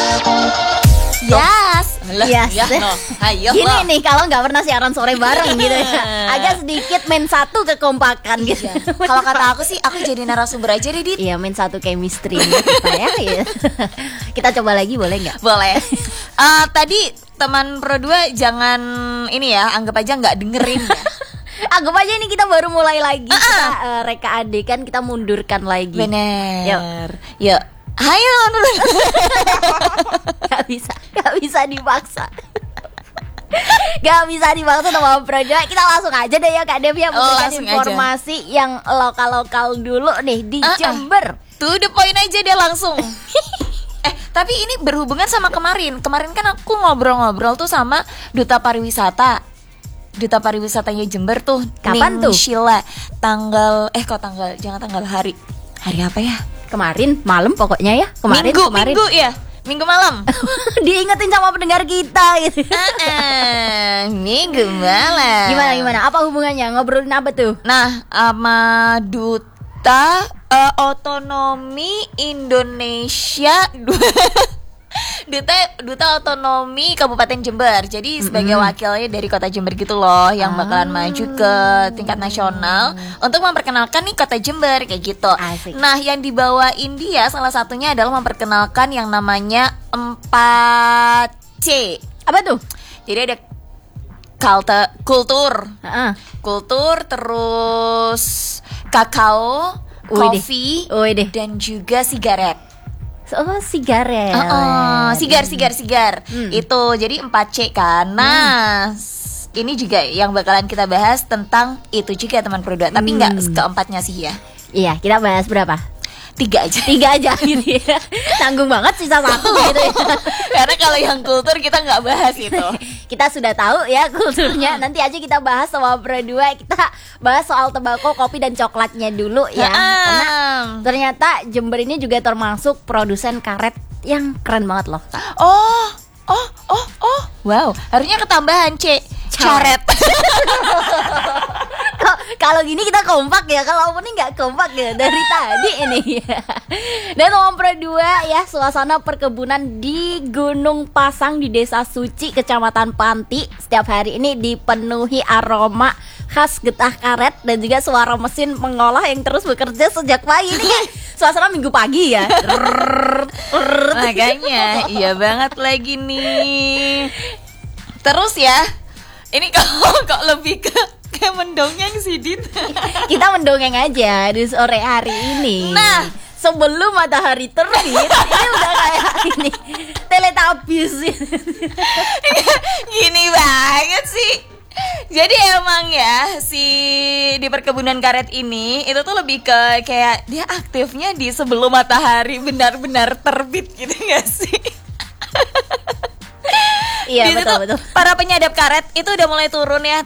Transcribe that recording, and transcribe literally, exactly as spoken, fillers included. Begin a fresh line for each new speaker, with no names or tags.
Yes,
Yes.
ya, no. Ayo
Gini
loh.
nih kalau nggak pernah siaran sore bareng gitu ya, agak sedikit main satu kekompakan gitu.
Iya. Kalau kata aku sih, aku jadi narasumber aja deh, Dit.
Iya, main satu chemistry kita ya. Iya. Kita coba lagi boleh nggak?
Boleh. Eh, tadi teman Pro dua jangan ini ya, anggap aja nggak dengerin ya.
Anggap aja ini kita baru mulai lagi. Kita uh, reka adik kan kita mundurkan lagi.
Bener. Yuk. Ayo.
Gak bisa, gak bisa dipaksa. Gak bisa dipaksa sama Pro dua. Kita langsung aja deh ya Kak Dev ya, memberikan
langsung
informasi yang lokal-lokal dulu nih di
Uh-uh.
Jember.
To the point aja deh langsung. Eh, tapi ini berhubungan sama kemarin. Kemarin kan aku ngobrol-ngobrol tuh sama Duta Pariwisata. Duta Pariwisatanya Jember tuh.
Kapan
Ning
tuh?
Sheila. Tanggal eh kok tanggal? Jangan tanggal hari. Hari apa ya?
Kemarin malam pokoknya ya. Kemarin
Minggu,
kemarin.
Minggu ya. Minggu malam.
Diingetin sama pendengar kita gitu.
Ah, Minggu malam.
Gimana gimana? Apa hubungannya? Ngobrolin apa tuh?
Nah, sama Duta eh, Otonomi Indonesia Duta Duta Otonomi Kabupaten Jember. Jadi sebagai
Mm-mm.
wakilnya dari Kota Jember gitu loh, yang bakalan
Ah.
maju ke tingkat nasional untuk memperkenalkan nih Kota Jember kayak gitu.
Asik.
Nah, yang dibawain dia salah satunya adalah memperkenalkan yang namanya empat C.
Apa tuh?
Jadi ada kalte, kultur,
Heeh.
kultur terus kakao,
Wih deh.
kopi,
Wih deh.
dan juga sigaret.
Oh, sigaret.
Oh, sigar, sigar, sigar.
Hmm.
Itu jadi empat C kan. Nah, s- ini juga yang bakalan kita bahas tentang itu juga teman Pro dua. Tapi
Hmm.
nggak keempatnya sih ya.
Iya, kita bahas berapa?
Tiga aja.
Tiga aja gitu ya. Tanggung banget sisa satu gitu ya.
Karena kalau yang kultur kita nggak bahas itu.
Kita sudah tahu ya kulturnya. Nanti aja kita bahas sama Pro dua. Kita bahas soal tembakau, kopi dan coklatnya dulu ya. Karena
Heeh.
ternyata Jember ini juga termasuk produsen karet yang keren banget loh, Kak.
Oh, oh, oh, oh. Wow, harusnya ketambahan C. Caret.
Kok- Kalau gini kita kompak ya. Kalau opening nggak kompak ya dari tadi ini. Dan Om Pro dua ya, suasana perkebunan di Gunung Pasang di Desa Suci, Kecamatan Panti setiap hari ini dipenuhi aroma khas getah karet dan juga suara mesin mengolah yang terus bekerja sejak pagi. Ini kayak suasana minggu pagi ya.
Makanya, iya banget lagi nih. Terus ya, ini kok kok lebih ke kayak mendongeng sih, Dit.
Kita mendongeng aja di sore hari ini.
Nah,
sebelum matahari terbit, ini udah kayak ini Teletubbies.
Gini banget sih. Jadi emang ya si di perkebunan karet ini itu tuh lebih ke kayak dia aktifnya di sebelum matahari benar-benar terbit gitu gak sih?
Iya,
Di situ
betul betul.
para penyadap karet itu udah mulai turun ya